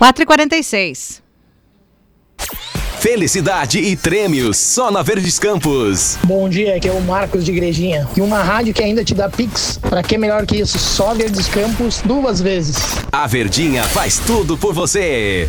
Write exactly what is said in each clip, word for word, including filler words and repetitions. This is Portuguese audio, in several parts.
quatro e quarenta e seis. Felicidade e prêmios só na Verdes Campos. Bom dia, aqui é o Marcos de Igrejinha. E uma rádio que ainda te dá Pix. Pra que melhor que isso? Só Verdes Campos duas vezes. A Verdinha faz tudo por você.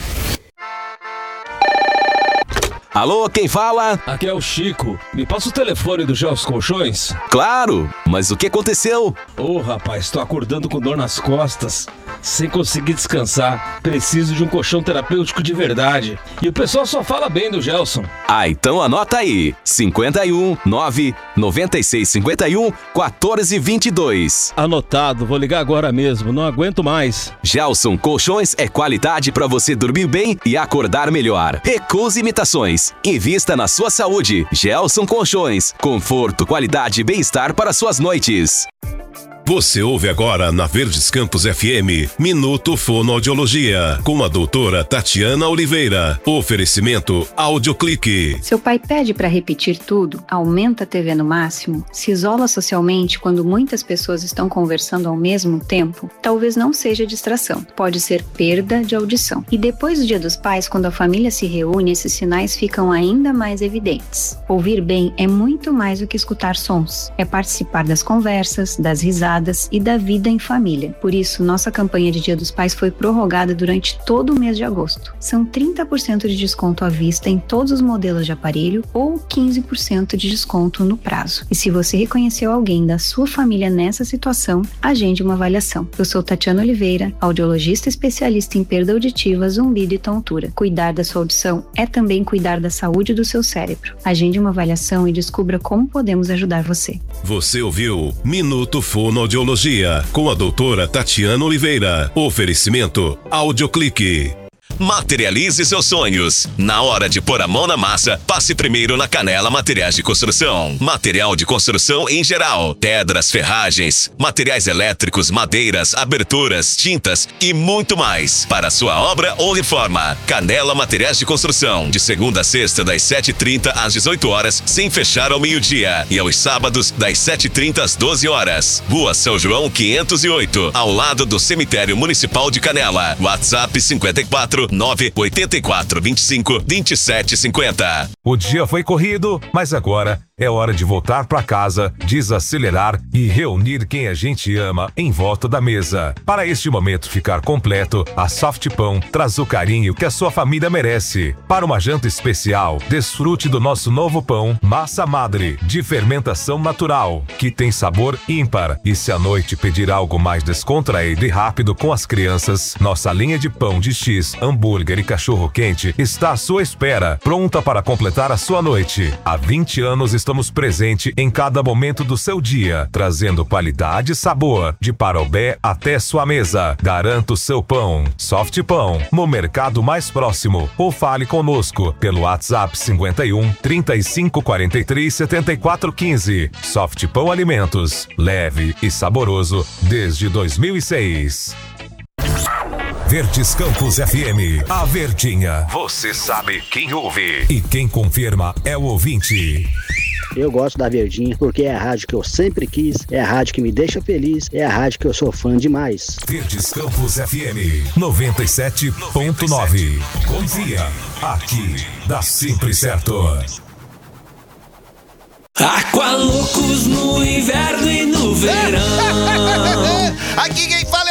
Alô, quem fala? Aqui é o Chico. Me passa o telefone do Gelson Colchões? Claro, mas o que aconteceu? Ô, oh, rapaz, tô acordando com dor nas costas, sem conseguir descansar. Preciso de um colchão terapêutico de verdade. E o pessoal só fala bem do Gelson. Ah, então anota aí. cinco um, nove, nove seis, cinco um, quatorze, vinte e dois. Anotado, vou ligar agora mesmo, não aguento mais. Gelson Colchões é qualidade pra você dormir bem e acordar melhor. Recuse imitações. Invista na sua saúde. Gelson Colchões. Conforto, qualidade e bem-estar para suas noites. Você ouve agora na Verdes Campos F M, Minuto Fonoaudiologia, com a doutora Tatiana Oliveira. Oferecimento Audioclique. Seu pai pede para repetir tudo, aumenta a T V no máximo, se isola socialmente quando muitas pessoas estão conversando ao mesmo tempo? Talvez não seja distração, pode ser perda de audição. E depois do Dia dos Pais, quando a família se reúne, esses sinais ficam ainda mais evidentes. Ouvir bem é muito mais do que escutar sons, é participar das conversas, das risadas e da vida em família. Por isso, nossa campanha de Dia dos Pais foi prorrogada durante todo o mês de agosto. São trinta por cento de desconto à vista em todos os modelos de aparelho ou quinze por cento de desconto no prazo. E se você reconheceu alguém da sua família nessa situação, agende uma avaliação. Eu sou Tatiana Oliveira, audiologista especialista em perda auditiva, zumbido e tontura. Cuidar da sua audição é também cuidar da saúde do seu cérebro. Agende uma avaliação e descubra como podemos ajudar você. Você ouviu Minuto Fonoaudiologia com a doutora Tatiana Oliveira. Oferecimento Audioclique. Materialize seus sonhos. Na hora de pôr a mão na massa, passe primeiro na Canela Materiais de Construção. Material de construção em geral, pedras, ferragens, materiais elétricos, madeiras, aberturas, tintas e muito mais. Para sua obra ou reforma, Canela Materiais de Construção. De segunda a sexta, das sete e trinta às dezoito horas, sem fechar ao meio-dia. E aos sábados, das sete e trinta às doze horas. Rua São João quinhentos e oito, ao lado do Cemitério Municipal de Canela. WhatsApp cinquenta e quatro, nove oito quatro, vinte e cinco, vinte e sete, cinquenta. O dia foi corrido, mas agora é hora de voltar para casa, desacelerar e reunir quem a gente ama em volta da mesa. Para este momento ficar completo, a Soft Pão traz o carinho que a sua família merece. Para uma janta especial, desfrute do nosso novo pão Massa Madre, de fermentação natural, que tem sabor ímpar. E se à noite pedir algo mais descontraído e rápido com as crianças, nossa linha de pão de X, hambúrguer e cachorro-quente está à sua espera, pronta para completar a sua noite. Há vinte anos estamos presentes em cada momento do seu dia, trazendo qualidade e sabor, de Parobé até sua mesa. Garanta o seu pão Soft Pão no mercado mais próximo ou fale conosco pelo WhatsApp cinquenta e um, trinta e cinco, quarenta e três, setenta e quatro, quinze. Soft Pão Alimentos, leve e saboroso desde dois mil e seis. Verdes Campos F M, a Verdinha. Você sabe quem ouve e quem confirma é o ouvinte. Eu gosto da Verdinha porque é a rádio que eu sempre quis, é a rádio que me deixa feliz, é a rádio que eu sou fã demais. Verdes Campos F M noventa e sete ponto nove. Confia, aqui dá sempre certo. Aqualoucos no inverno e no verão. Aqui quem fala